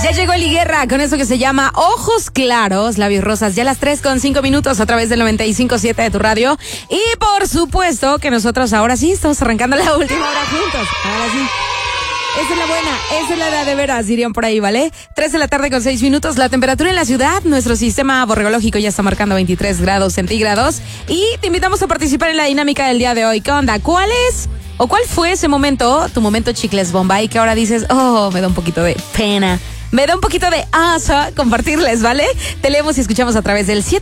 Ya llegó Eli Guerra con eso que se llama Ojos Claros, Labios Rosas, ya a las 3:05 a través del 95.7 de tu radio. Y por supuesto que nosotros ahora sí estamos arrancando la última hora juntos. Ahora sí. Esa es la buena, esa es la de veras, dirían por ahí, ¿vale? 3:06 la temperatura en la ciudad, nuestro sistema borregológico ya está marcando 23 grados centígrados y te invitamos a participar en la dinámica del día de hoy. ¿Qué onda? ¿Cuál es o cuál fue ese momento, tu momento chicles bomba y que ahora dices, oh, me da un poquito de pena? Me da un poquito de asa compartirles, ¿vale? Te leemos y escuchamos a través del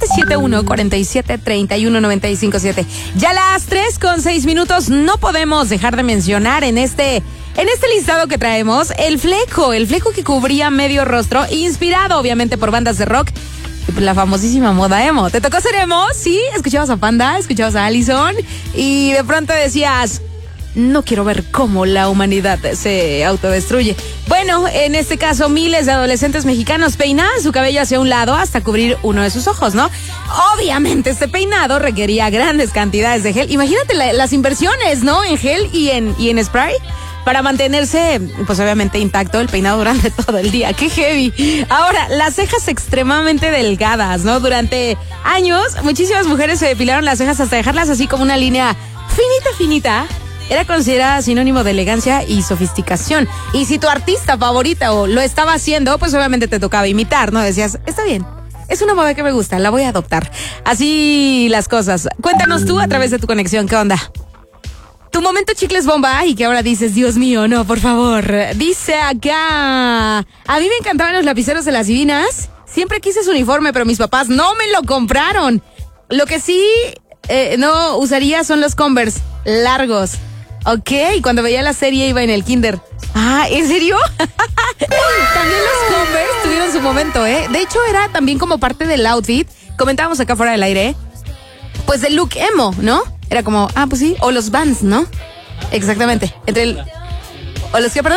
771-47-31-957. Ya las 3:06, no podemos dejar de mencionar en este listado que traemos el fleco que cubría medio rostro, inspirado obviamente por bandas de rock y por la famosísima moda emo. ¿Te tocó ser emo? Sí, escuchabas a Panda, escuchabas a Allison y de pronto decías, no quiero ver cómo la humanidad se autodestruye. Bueno, en este caso, miles de adolescentes mexicanos peinaban su cabello hacia un lado hasta cubrir uno de sus ojos, ¿no? Obviamente, este peinado requería grandes cantidades de gel. Imagínate las inversiones, ¿no? En gel y en spray para mantenerse, pues obviamente intacto el peinado durante todo el día. ¡Qué heavy! Ahora, las cejas extremadamente delgadas, ¿no? Durante años, muchísimas mujeres se depilaron las cejas hasta dejarlas así como una línea finita. Era considerada sinónimo de elegancia y sofisticación. Y si tu artista favorita o lo estaba haciendo, pues obviamente te tocaba imitar, ¿no? Decías, está bien, es una moda que me gusta, la voy a adoptar. Así las cosas. Cuéntanos tú a través de tu conexión, ¿qué onda? Tu momento chicles bomba y que ahora dices, Dios mío, no, por favor. Dice acá, a mí me encantaban los lapiceros de las divinas. Siempre quise su uniforme, pero mis papás no me lo compraron. Lo que sí no usaría son los Converse largos. Ok, cuando veía la serie iba en el kinder. Ah, ¿en serio? También los Converse tuvieron su momento, ¿eh? De hecho, era también como parte del outfit. Comentábamos acá fuera del aire, pues del look emo, ¿no? Era como, pues sí, o los Vans, ¿no? Exactamente. ¿O los qué, perdón?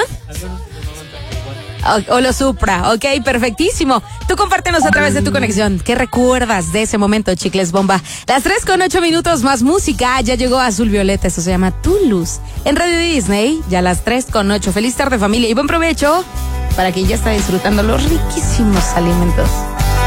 O los Supra, ok, perfectísimo. Tú compártenos a través de tu conexión. ¿Qué recuerdas de ese momento, chicles bomba? Las 3:08 más música. Ya llegó Azul Violeta, eso se llama Tu Luz. En Radio Disney, ya las 3:08. Feliz tarde, familia, y buen provecho para quien ya está disfrutando los riquísimos alimentos.